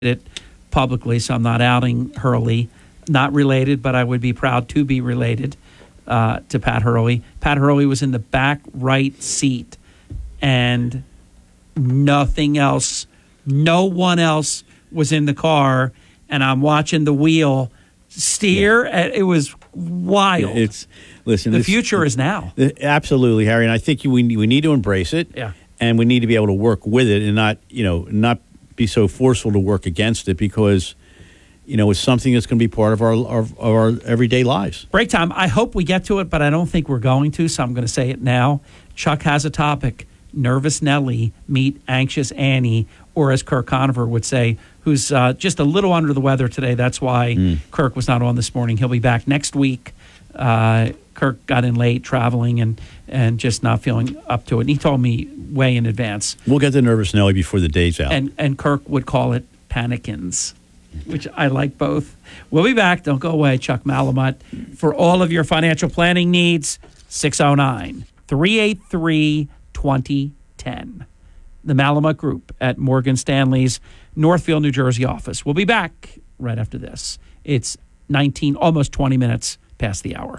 it publicly, so I'm not outing Hurley. Not related, but I would be proud to be related to Pat Hurley. Pat Hurley was in the back right seat, and nothing else, no one else was in the car, and I'm watching the wheel steer. Yeah. It was wild. The future is now. Absolutely, Harry, and I think we need to embrace it. Yeah. And we need to be able to work with it and not be so forceful to work against it, because it's something that's going to be part of our everyday lives. Break time. I hope we get to it, but I don't think we're going to, so I'm going to say it now. Chuck has a topic: Nervous Nelly meet Anxious Annie, or as Kirk Conover would say, who's just a little under the weather today. That's why Kirk was not on this morning. He'll be back next week. Kirk got in late traveling and just not feeling up to it. And he told me way in advance. We'll get the Nervous Nelly before the day's out. And Kirk would call it panikins, which I like both. We'll be back. Don't go away. Chuck Malamut. For all of your financial planning needs, 609-383-2010. The Malamut Group at Morgan Stanley's Northfield, New Jersey office. We'll be back right after this. It's almost 20 minutes past the hour.